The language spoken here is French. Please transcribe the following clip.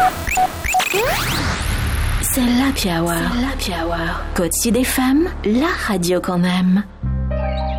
C'est l'Happy Hour. Côte Sud FM, la radio qu'on aime.